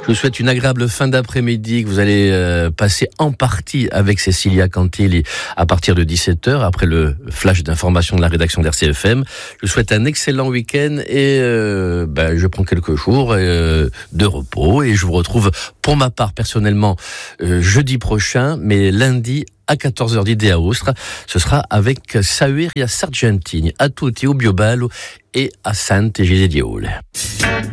vous souhaite une agréable fin d'après-midi que vous allez passer en partie avec Cécilia Cantilli à partir de 17h après le flash d'information de la rédaction d'RCFM. Je vous souhaite un excellent week-end et je prends quelques jours de repos et je vous retrouve pour ma part personnellement jeudi prochain, mais lundi à 14h d'Idea Austria, ce sera avec Saueria Sargentini, a tutti un bio bello e a Sante Gede Diole.